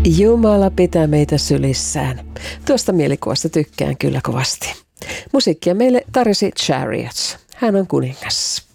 Jumala pitää meitä sylissään. Tuosta mielikuvasta tykkään kyllä kovasti. Musiikkia meille tarjosi Chariots. Hän on kuningas.